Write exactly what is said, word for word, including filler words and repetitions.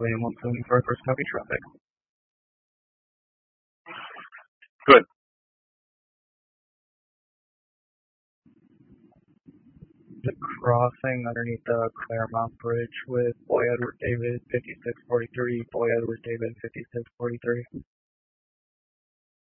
William Wilson for first copy traffic. Good. The crossing underneath the Claremont Bridge with Boy Edward David fifty-six forty-three, Boy Edward David fifty-six forty-three.